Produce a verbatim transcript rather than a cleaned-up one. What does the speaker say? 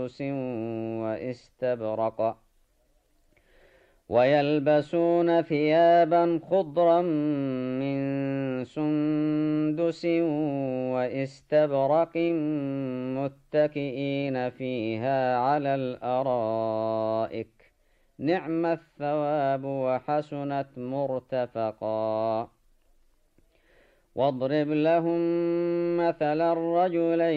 سندس واستبرق ويلبسون ثيابا خضرا من سندس واستبرق متكئين فيها على الأرائك نعم الثواب وحسنت مرتفقا واضرب لهم مثل الرجلين